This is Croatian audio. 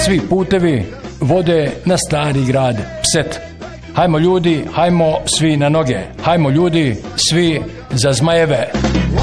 svi putevi vode na stari grad Pset. Hajmo ljudi, hajmo svi na noge, hajmo ljudi svi za zmajeve.